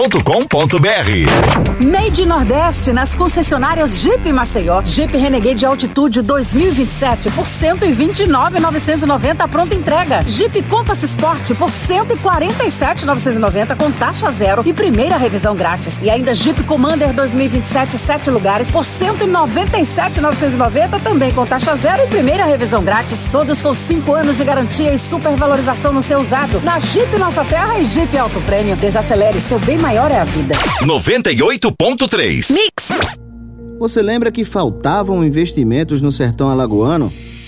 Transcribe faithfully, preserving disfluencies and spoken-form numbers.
ponto com ponto br. Made Nordeste nas concessionárias Jeep Maceió. Jeep Renegade Altitude dois mil e vinte e sete por cento e vinte e nove mil novecentos e noventa pronta entrega. Jeep Compass Sport por cento e quarenta e sete mil novecentos e noventa com taxa zero e primeira revisão grátis. E ainda Jeep Commander dois mil e vinte e sete sete lugares por cento e noventa e sete mil novecentos e noventa também com taxa zero e primeira revisão grátis. Todos com cinco anos de garantia e supervalorização no seu usado. Na Jeep Nossa Terra e Jeep Auto Prêmio. Desacelere, seu bem maior é a vida. noventa e oito ponto três. Mix. Você lembra que faltavam investimentos no sertão alagoano?